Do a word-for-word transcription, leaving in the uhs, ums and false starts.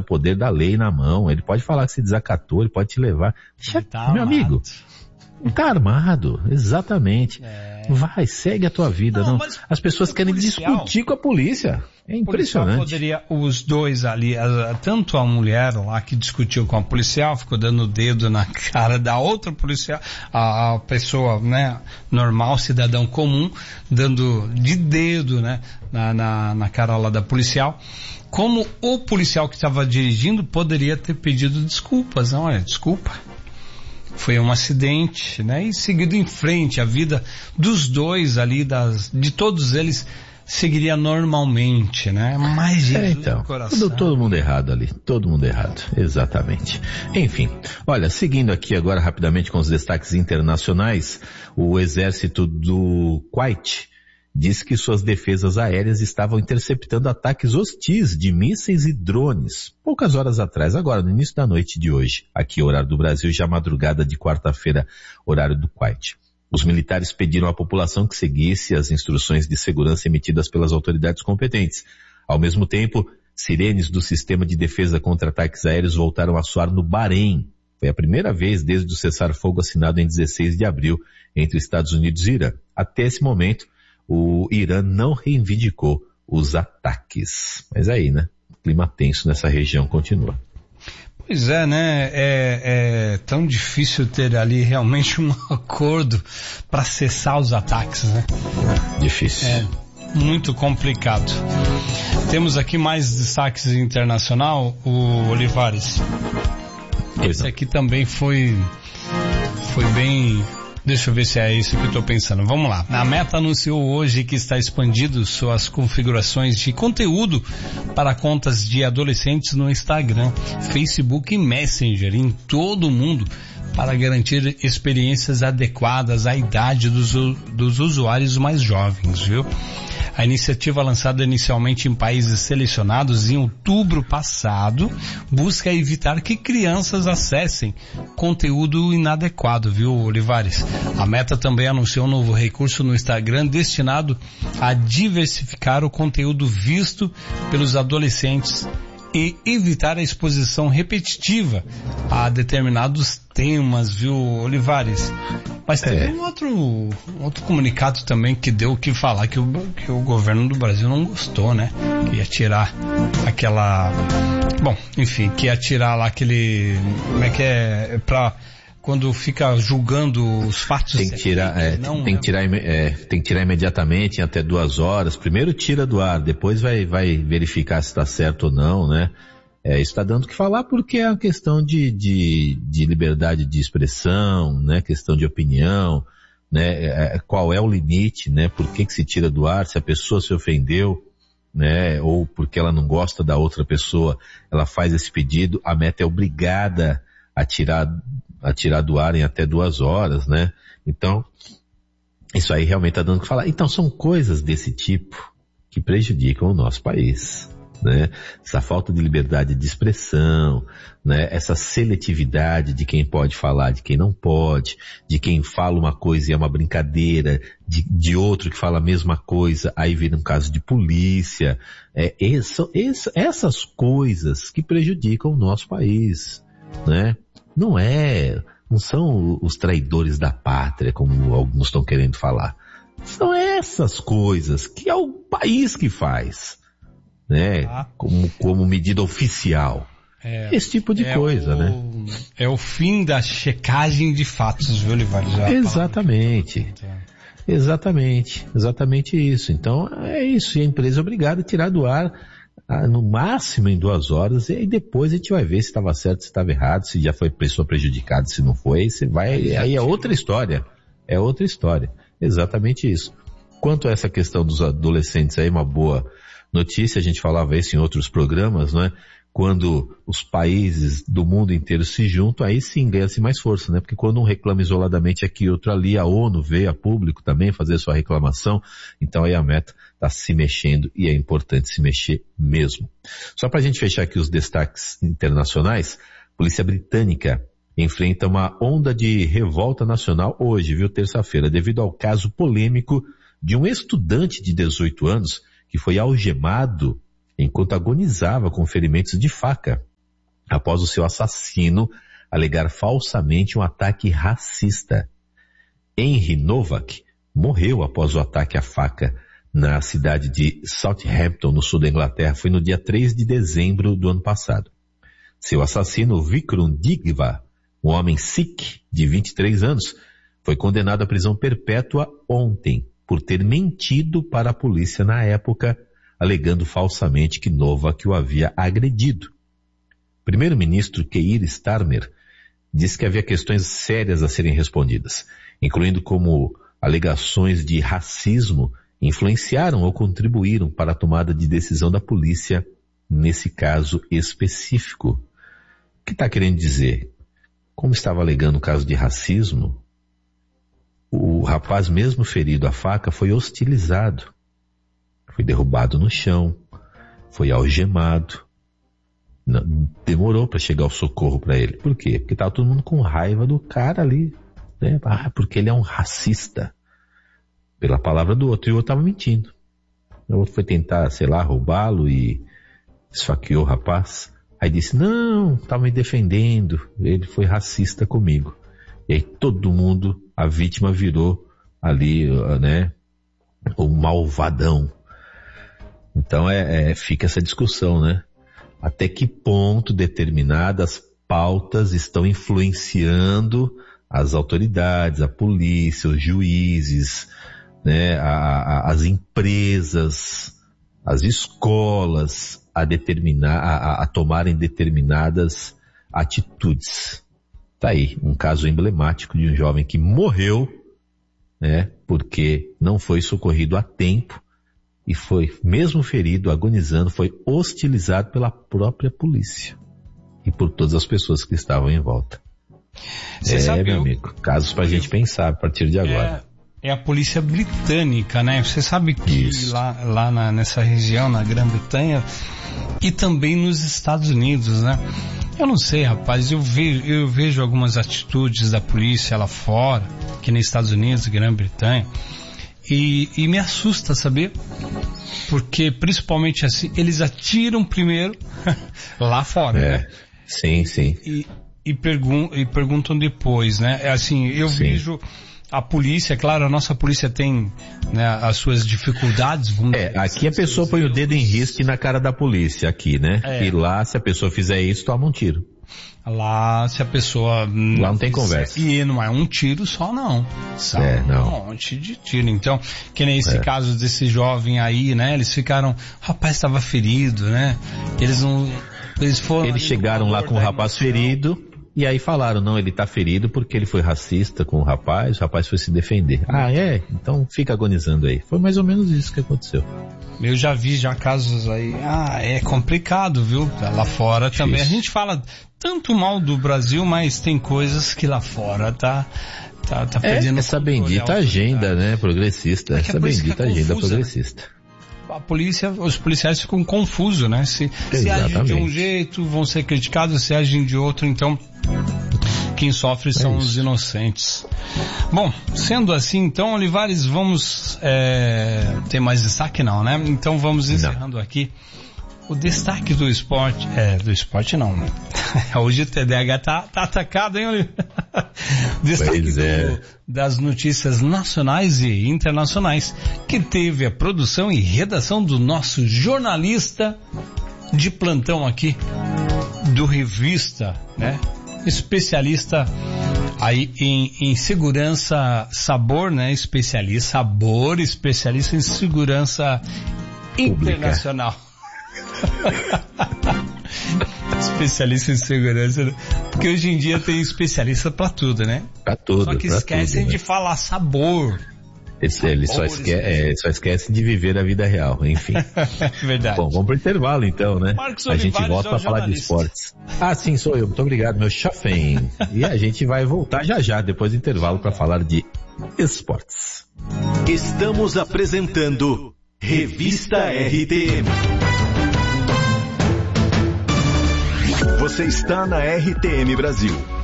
poder da lei na mão, ele pode falar que se desacatou, ele pode te levar. Deixa, tá meu armado. amigo, tá armado, exatamente. É. Vai, segue a tua vida. Não, não. As pessoas querem policial, discutir com a polícia. É impressionante. Poderia, os dois ali, a, tanto a mulher lá que discutiu com a policial, ficou dando o dedo na cara da outra policial, a, a pessoa, né, normal, cidadão comum, dando de dedo, né, na, na, na cara lá da policial. Como o policial que estava dirigindo poderia ter pedido desculpas. Não, olha, desculpa. Foi um acidente, né? E seguido em frente, a vida dos dois ali, das, de todos eles, seguiria normalmente, né? Mas Jesus é, então, no coração. Todo, todo mundo errado ali, todo mundo errado, exatamente. Enfim, olha, seguindo aqui agora rapidamente com os destaques internacionais, o exército do Kuwait diz que suas defesas aéreas estavam interceptando ataques hostis de mísseis e drones, poucas horas atrás, agora no início da noite de hoje, aqui horário do Brasil, já madrugada de quarta-feira, horário do Kuwait. Os militares pediram à população que seguisse as instruções de segurança emitidas pelas autoridades competentes. Ao mesmo tempo, sirenes do sistema de defesa contra ataques aéreos voltaram a soar no Bahrein. Foi a primeira vez desde o cessar-fogo assinado em dezesseis de abril entre Estados Unidos e Irã. Até esse momento, o Irã não reivindicou os ataques. Mas aí, né? O clima tenso nessa região continua. Pois é, né? É, é tão difícil ter ali realmente um acordo para cessar os ataques, né? Difícil. É muito complicado. Temos aqui mais destaques internacional, o Olivares. Esse aqui também foi, foi bem... Deixa eu ver se é isso que eu estou pensando. Vamos lá. A Meta anunciou hoje que está expandindo suas configurações de conteúdo para contas de adolescentes no Instagram, Facebook e Messenger em todo o mundo para garantir experiências adequadas à idade dos, dos usuários mais jovens, viu? A iniciativa, lançada inicialmente em países selecionados em outubro passado, busca evitar que crianças acessem conteúdo inadequado, viu, Olivares? A Meta também anunciou um novo recurso no Instagram destinado a diversificar o conteúdo visto pelos adolescentes e evitar a exposição repetitiva a determinados temas, viu, Olivares? Mas teve é. um outro, um outro comunicado também que deu o que falar, que o, que o governo do Brasil não gostou, né? Que ia tirar aquela... Bom, enfim, que ia tirar lá aquele... Como é que é? Pra... Quando fica julgando os fatos... Tem que tirar, é, não, tem, que tirar é, tem que tirar imediatamente, em até duas horas. Primeiro tira do ar, depois vai, vai verificar se está certo ou não, né? É, isso está dando o que falar porque é uma questão de, de, de liberdade de expressão, né? Questão de opinião, né? É, qual é o limite, né? Por que que se tira do ar? Se a pessoa se ofendeu, né? Ou porque ela não gosta da outra pessoa, ela faz esse pedido, a Meta é obrigada a tirar... a tirar do ar em até duas horas, né? Então, isso aí realmente está dando o que falar. Então, são coisas desse tipo que prejudicam o nosso país, né? Essa falta de liberdade de expressão, né? Essa seletividade de quem pode falar, de quem não pode, de quem fala uma coisa e é uma brincadeira, de, de outro que fala a mesma coisa, aí vira um caso de polícia. É, essa, essa, essas coisas que prejudicam o nosso país, né? Não é, não são os traidores da pátria, como alguns estão querendo falar. São essas coisas que é o país que faz, né? Ah. Como, como medida oficial. É, Esse tipo de é coisa, o, né? É o fim da checagem de fatos, viu, Olivares? Exatamente. Exatamente. Exatamente isso. Então, é isso. E a empresa é obrigada a tirar do ar no máximo em duas horas, e aí depois a gente vai ver se estava certo, se estava errado, se já foi pessoa prejudicada, se não foi, aí você vai, aí é outra história, é outra história, exatamente isso. Quanto a essa questão dos adolescentes aí, uma boa notícia, a gente falava isso em outros programas, não é? Quando os países do mundo inteiro se juntam, aí sim ganha-se mais força, né? Porque quando um reclama isoladamente aqui e outro ali, a ONU veio a público também fazer sua reclamação, então aí a Meta está se mexendo e é importante se mexer mesmo. Só para a gente fechar aqui os destaques internacionais, a polícia britânica enfrenta uma onda de revolta nacional hoje, viu, terça-feira, devido ao caso polêmico de um estudante de dezoito anos que foi algemado enquanto agonizava com ferimentos de faca após o seu assassino alegar falsamente um ataque racista. Henry Novak morreu após o ataque à faca na cidade de Southampton, no sul da Inglaterra. Foi no dia três de dezembro do ano passado. Seu assassino, Vikram Digva, um homem sikh de vinte e três anos, foi condenado à prisão perpétua ontem por ter mentido para a polícia na época, alegando falsamente que Novak o havia agredido. Primeiro-ministro Keir Starmer disse que havia questões sérias a serem respondidas, incluindo como alegações de racismo influenciaram ou contribuíram para a tomada de decisão da polícia nesse caso específico. O que está querendo dizer? Como estava alegando o caso de racismo, o rapaz, mesmo ferido à faca, foi hostilizado. Foi derrubado no chão, foi algemado. Não, demorou para chegar o socorro para ele. Por quê? Porque estava todo mundo com raiva do cara ali, né? Ah, porque ele é um racista. Pela palavra do outro. E o outro estava mentindo. O outro foi tentar, sei lá, roubá-lo e esfaqueou o rapaz. Aí disse, não, estava me defendendo. Ele foi racista comigo. E aí todo mundo, a vítima virou ali, né, o malvadão. Então é, é, fica essa discussão, né? Até que ponto determinadas pautas estão influenciando as autoridades, a polícia, os juízes, né, a, a, as empresas, as escolas a determinar, a, a tomarem determinadas atitudes. Tá aí, um caso emblemático de um jovem que morreu, né, porque não foi socorrido a tempo e foi, mesmo ferido, agonizando, foi hostilizado pela própria polícia e por todas as pessoas que estavam em volta. Você é, sabe, meu eu... amigo, casos pra eu... gente pensar a partir de agora. É, é a polícia britânica, né? Você sabe que Isso. lá, lá na, nessa região, na Grã-Bretanha, e também nos Estados Unidos, né? Eu não sei, rapaz, eu vejo, eu vejo algumas atitudes da polícia lá fora, aqui nos Estados Unidos, Grã-Bretanha, e, e me assusta, saber? Porque, principalmente assim, eles atiram primeiro lá fora, é, né? Sim, sim. E, e, pergun- e perguntam depois, né? É assim, eu sim. vejo a polícia, claro, a nossa polícia tem, né, as suas dificuldades. Vamos é, dizer, aqui a pessoa põe o dedo em risco na cara da polícia, aqui, né? É. E lá, se a pessoa fizer isso, toma um tiro. Lá, se a pessoa... Lá não tem conversa. E não é um tiro só, não. São é, não. um monte de tiro. Então, que nem esse é. caso desse jovem aí, né? Eles ficaram... O rapaz estava ferido, né? Eles não... Eles foram... Eles chegaram lá com o rapaz emoção. ferido... E aí falaram, não, ele tá ferido porque ele foi racista com o rapaz, o rapaz foi se defender. Ah, é? Então fica agonizando aí. Foi mais ou menos isso que aconteceu. Eu já vi já casos aí, ah, é complicado, viu? Lá fora Difícil. também. A gente fala tanto mal do Brasil, mas tem coisas que lá fora tá, tá, tá perdendo... É, essa bendita agenda, né, progressista. É essa bendita agenda confusa, progressista. Né? A polícia, os policiais ficam confusos, né? Se, se agem de um jeito, vão ser criticados, se agem de outro, então... Quem sofre são é os inocentes. Bom, sendo assim, então, Olivares, vamos... É, tem mais destaque não, né? Então vamos encerrando não. aqui o destaque do esporte. É, do esporte não. Hoje o T D A H tá, tá atacado, hein, Olivares? Destaque é. do, das notícias nacionais e internacionais, que teve a produção e redação do nosso jornalista de plantão aqui, do Revista, né? Especialista aí em, em segurança, sabor, né? Especialista, sabor, especialista em segurança internacional. Especialista em segurança, porque hoje em dia tem especialista pra tudo, né? Pra tudo. Só que esquecem tudo, de né? falar sabor. Esse, ele só esquece, é, só esquece de viver a vida real, enfim. Verdade. Bom, vamos pro intervalo então, né? Marcos a gente Olivares volta para falar de esportes. Ah, sim, sou eu. Muito obrigado, meu chafém. E a gente vai voltar já já, depois do intervalo, para falar de esportes. Estamos apresentando Revista R T M. Você está na R T M Brasil,